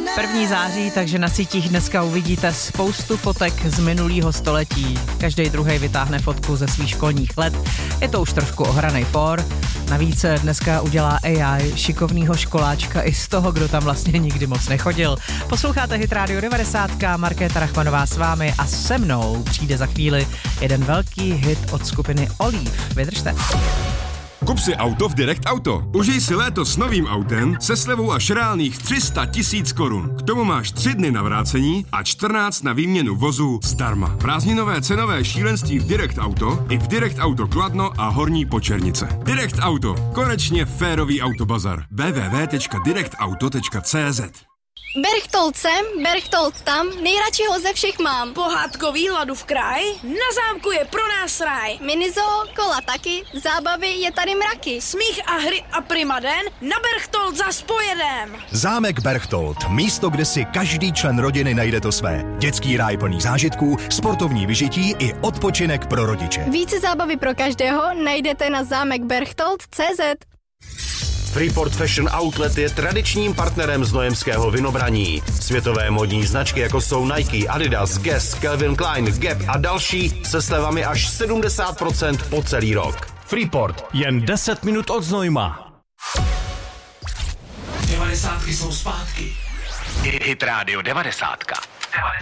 1. září, takže na sítích dneska uvidíte spoustu fotek z minulého století. Každý druhý vytáhne fotku ze svých školních let. Je to už trošku ohranej for. Navíc dneska udělá AI šikovnýho školáčka i z toho, kdo tam vlastně nikdy moc nechodil. Posloucháte Hit Radio 90, Markéta Rachmanová s vámi a se mnou přijde za chvíli jeden velký hit od skupiny Olive. Vydržte. Kup si auto v Direct Auto. Užij si léto s novým autem se slevou až reálných 300 000 korun. K tomu máš 3 dny na vrácení a 14 na výměnu vozu zdarma. Prázdninové cenové šílenství v Direct Auto i v Direct Auto Kladno a Horní Počernice. Direct Auto. Konečně férový autobazar. www.directauto.cz. Berchtold sem, Berchtold tam, nejradši ho ze všech mám. Pohádkový hladu v kraj, na zámku je pro nás ráj. Minizoo, kola taky, zábavy je tady mraky. Smích a hry a primaden, na Berchtold zas pojedem. Zámek Berchtold, místo, kde si každý člen rodiny najde to své. Dětský ráj plný zážitků, sportovní vyžití i odpočinek pro rodiče. Více zábavy pro každého najdete na zámekberchtold.cz. Freeport Fashion Outlet je tradičním partnerem znojemského vinobraní. Světové modní značky, jako jsou Nike, Adidas, Guess, Calvin Klein, Gap a další se slevami až 70% po celý rok. Freeport, jen 10 minut od Znojma. 90 jsou zpátky. Hit Radio 90.